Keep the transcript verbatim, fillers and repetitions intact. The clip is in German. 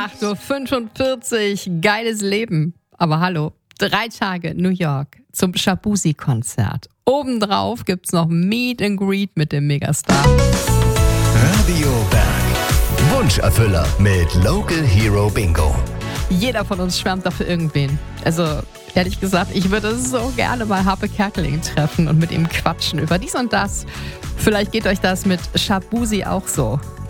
acht Uhr fünfundvierzig, geiles Leben. Aber hallo, drei Tage New York zum Shabuzi-Konzert. Obendrauf gibt's noch Meet and Greet mit dem Megastar. Radio Berg. Wunscherfüller mit Local Hero Bingo. Jeder von uns schwärmt dafür irgendwen. Also, ehrlich gesagt, ich würde so gerne mal Harpe Kerkeling treffen und mit ihm quatschen über dies und das. Vielleicht geht euch das mit Shabuzi auch so.